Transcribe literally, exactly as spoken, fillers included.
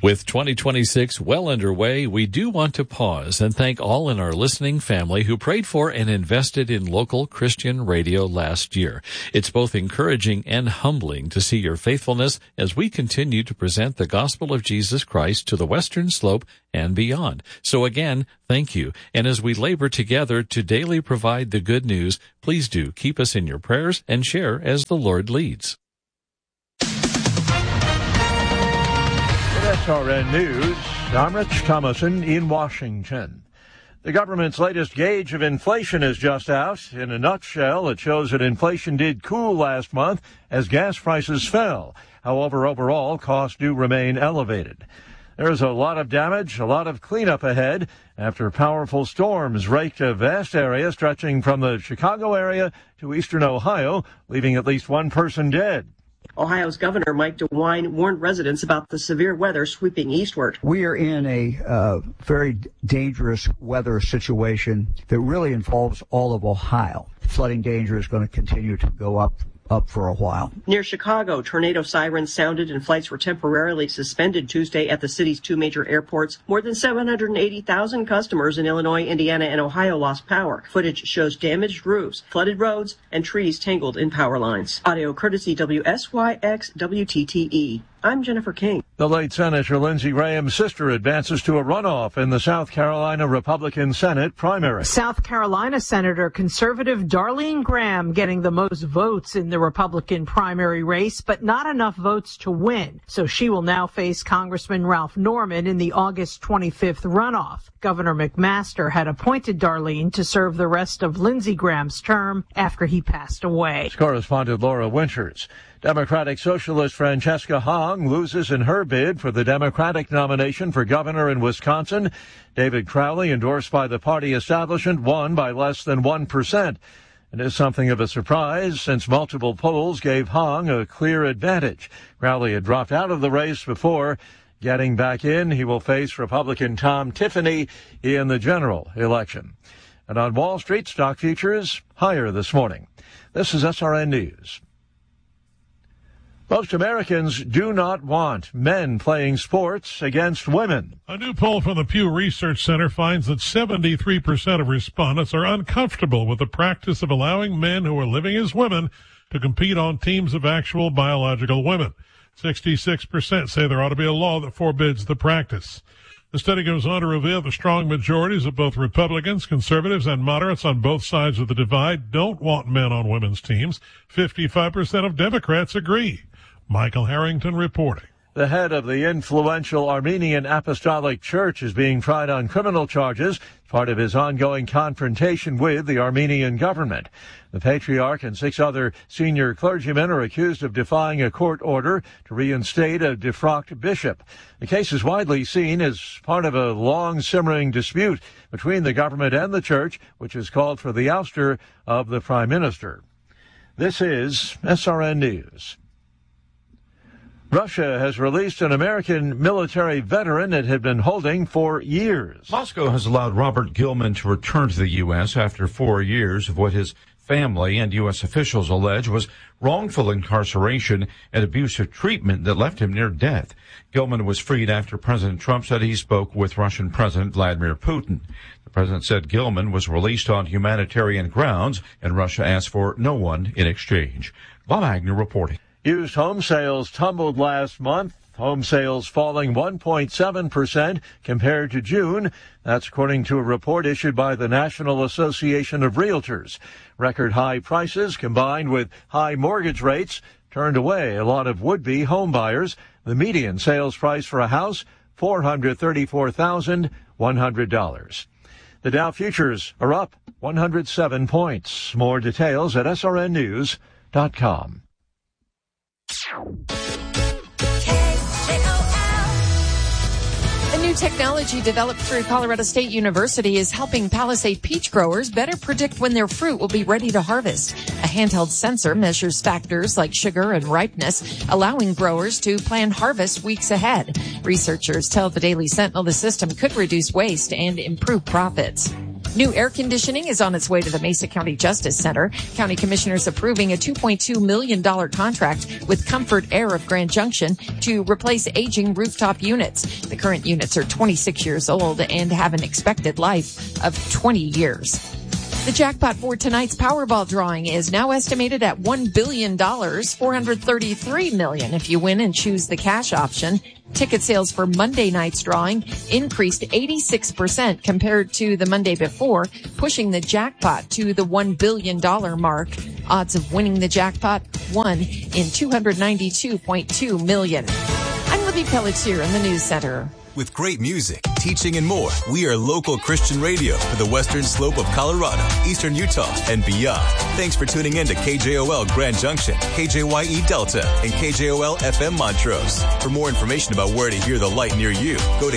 With twenty twenty-six well underway, we do want to pause and thank all in our listening family who prayed for and invested in local Christian radio last year. It's both encouraging and humbling to see your faithfulness as we continue to present the gospel of Jesus Christ to the Western Slope and beyond. So again, thank you. And as we labor together to daily provide the good news, please do keep us in your prayers and share as the Lord leads. S R N News, I'm Rich Thomason in Washington. The government's latest gauge of inflation is just out. In a nutshell, it shows that inflation did cool last month as gas prices fell. However, overall, costs do remain elevated. There's a lot of damage, a lot of cleanup ahead after powerful storms raked a vast area stretching from the Chicago area to eastern Ohio, leaving at least one person dead. Ohio's Governor Mike DeWine warned residents about the severe weather sweeping eastward. We are in a uh, very dangerous weather situation that really involves all of Ohio. Flooding danger is going to continue to go up. up for a while. Near Chicago, tornado sirens sounded and flights were temporarily suspended Tuesday at the city's two major airports. More than seven hundred eighty thousand customers in Illinois, Indiana, and Ohio lost power. Footage shows damaged roofs, flooded roads, and trees tangled in power lines. Audio courtesy W S Y X W T T E. I'm Jennifer King. The late Senator Lindsey Graham's sister advances to a runoff in the South Carolina Republican Senate primary. South Carolina Senator conservative Darlene Graham getting the most votes in the Republican primary race, but not enough votes to win. So she will now face Congressman Ralph Norman in the August twenty-fifth runoff. Governor McMaster had appointed Darlene to serve the rest of Lindsey Graham's term after he passed away. Correspondent Laura Winters. Democratic Socialist Francesca Hong loses in her bid for the Democratic nomination for governor in Wisconsin. David Crowley, endorsed by the party establishment, won by less than one percent. It is something of a surprise since multiple polls gave Hong a clear advantage. Crowley had dropped out of the race before. Getting back in, he will face Republican Tom Tiffany in the general election. And on Wall Street, stock futures higher this morning. This is S R N News. Most Americans do not want men playing sports against women. A new poll from the Pew Research Center finds that seventy-three percent of respondents are uncomfortable with the practice of allowing men who are living as women to compete on teams of actual biological women. sixty-six percent say there ought to be a law that forbids the practice. The study goes on to reveal the strong majorities of both Republicans, conservatives, and moderates on both sides of the divide don't want men on women's teams. fifty-five percent of Democrats agree. Michael Harrington reporting. The head of the influential Armenian Apostolic Church is being tried on criminal charges, part of his ongoing confrontation with the Armenian government. The patriarch and six other senior clergymen are accused of defying a court order to reinstate a defrocked bishop. The case is widely seen as part of a long-simmering dispute between the government and the church, which has called for the ouster of the prime minister. This is S R N News. Russia has released an American military veteran it had been holding for years. Moscow has allowed Robert Gilman to return to the U S after four years of what his family and U S officials allege was wrongful incarceration and abusive treatment that left him near death. Gilman was freed after President Trump said he spoke with Russian President Vladimir Putin. The president said Gilman was released on humanitarian grounds, and Russia asked for no one in exchange. Bob Agnew reporting. Used home sales tumbled last month. Home sales falling one point seven percent compared to June. That's according to a report issued by the National Association of Realtors. Record high prices combined with high mortgage rates turned away a lot of would-be home buyers. The median sales price for a house, four hundred thirty-four thousand one hundred dollars. The Dow futures are up one hundred seven points. More details at S R N news dot com. A new technology developed through Colorado State University is helping Palisade peach growers better predict when their fruit will be ready to harvest. A handheld sensor measures factors like sugar and ripeness, allowing growers to plan harvest weeks ahead. Researchers tell the Daily Sentinel the system could reduce waste and improve profits. New air conditioning is on its way to the Mesa County Justice Center. County commissioners approving a two point two million dollars contract with Comfort Air of Grand Junction to replace aging rooftop units. The current units are twenty-six years old and have an expected life of twenty years. The jackpot for tonight's Powerball drawing is now estimated at one billion dollars, four hundred thirty-three million dollars if you win and choose the cash option. Ticket sales for Monday night's drawing increased eighty-six percent compared to the Monday before, pushing the jackpot to the one billion dollars mark. Odds of winning the jackpot, one in two hundred ninety-two point two million. I'm Libby Pelletier in the News Center. With great music, teaching, and more, we are local Christian radio for the western slope of Colorado, eastern Utah, and beyond. Thanks for tuning in to K J O L Grand Junction, K J Y E Delta, and K J O L F M Montrose. For more information about where to hear the light near you, go to